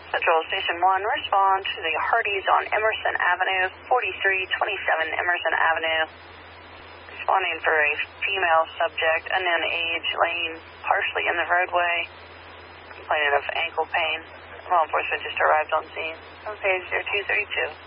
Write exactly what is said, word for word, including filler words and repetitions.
Central Station one, respond to the Hardee's on Emerson Avenue, forty-three twenty-seven Emerson Avenue. Responding for a female subject, unknown age, laying partially in the roadway, complaining of ankle pain. Law enforcement just arrived on scene. On page zero two thirty-two.